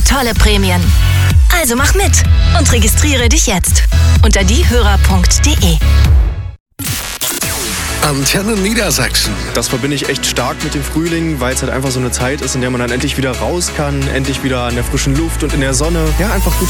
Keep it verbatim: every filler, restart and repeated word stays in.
tolle Prämien. Also mach mit und registriere dich jetzt unter diehörer punkt de. Antenne Niedersachsen. Das verbinde ich echt stark mit dem Frühling, weil es halt einfach so eine Zeit ist, in der man dann endlich wieder raus kann, endlich wieder an der frischen Luft und in der Sonne. Ja, einfach gut